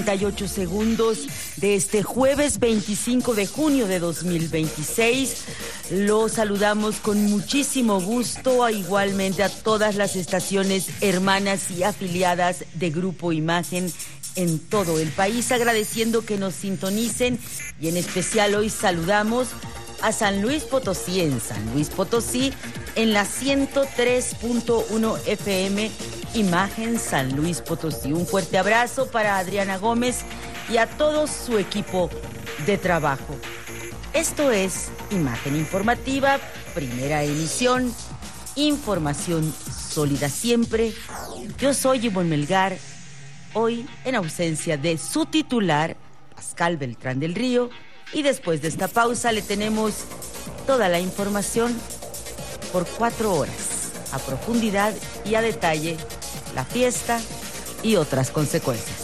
38 segundos de este jueves 25 de junio de 2026. Los saludamos con muchísimo gusto, igualmente a todas las estaciones hermanas y afiliadas de Grupo Imagen en todo el país, agradeciendo que nos sintonicen y en especial hoy saludamos a San Luis Potosí, en la 103.1 FM Imagen San Luis Potosí. Un fuerte abrazo para Adriana Gómez y a todo su equipo de trabajo. Esto es Imagen Informativa, primera emisión, información sólida siempre. Yo soy Ivonne Melgar, hoy en ausencia de su titular, Pascal Beltrán del Río, y después de esta pausa le tenemos toda la información por 4 horas, a profundidad y a detalle, la fiesta y otras consecuencias.